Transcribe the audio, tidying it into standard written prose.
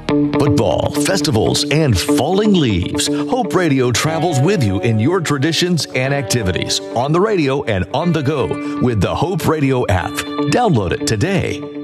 Football, festivals, and falling leaves. Hope Radio travels with you in your traditions and activities on the radio and on the go with the Hope Radio app. Download it today.